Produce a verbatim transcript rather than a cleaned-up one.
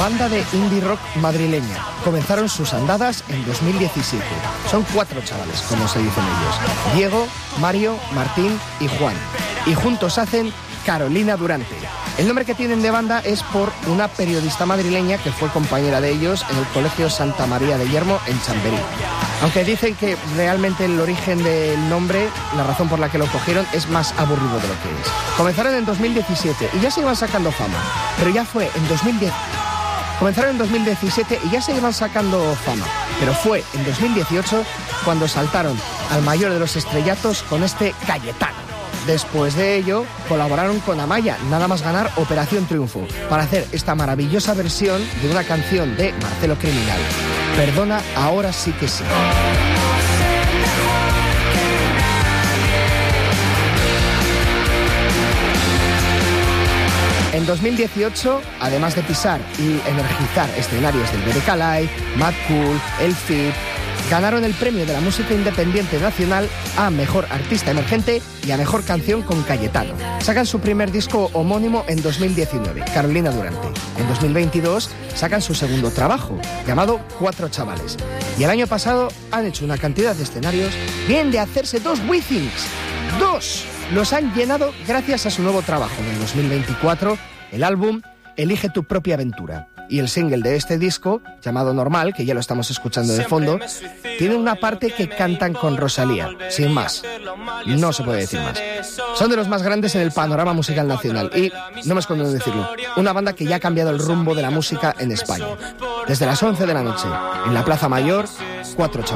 banda de indie rock madrileña. Comenzaron sus andadas en dos mil diecisiete. Son cuatro chavales, como se dicen ellos. Diego, Mario, Martín y Juan. Y juntos hacen Carolina Durante. El nombre que tienen de banda es por una periodista madrileña que fue compañera de ellos en el Colegio Santa María de Yermo en Chamberí. Aunque dicen que realmente el origen del nombre, la razón por la que lo cogieron, es más aburrido de lo que es. Comenzaron en dos mil diecisiete y ya se iban sacando fama, pero ya fue en dos mil diez. Comenzaron en dos mil diecisiete y ya se iban sacando fama, pero fue en dos mil dieciocho cuando saltaron al mayor de los estrellatos con este Cayetano. Después de ello, colaboraron con Amaya, nada más ganar Operación Triunfo, para hacer esta maravillosa versión de una canción de Marcelo Criminal. Perdona, ahora sí que sí. En dos mil dieciocho, además de pisar y energizar escenarios del B D K Live, Mad Cool, El Fit, ganaron el premio de la música independiente nacional a Mejor Artista Emergente y a Mejor Canción con Cayetano. Sacan su primer disco homónimo en dos mil diecinueve, Carolina Durante. En dos mil veintidós sacan su segundo trabajo, llamado Cuatro Chavales. Y el año pasado han hecho una cantidad de escenarios, bien de hacerse dos Withings. ¡Dos! Los han llenado gracias a su nuevo trabajo en dos mil veinticuatro, el álbum Elige tu propia aventura. Y el single de este disco, llamado Normal, que ya lo estamos escuchando de fondo, tiene una parte que cantan con Rosalía, sin más. No se puede decir más. Son de los más grandes en el panorama musical nacional y, no me escondo en decirlo, una banda que ya ha cambiado el rumbo de la música en España. Desde las once de la noche, en la Plaza Mayor, Cuatro Chavales.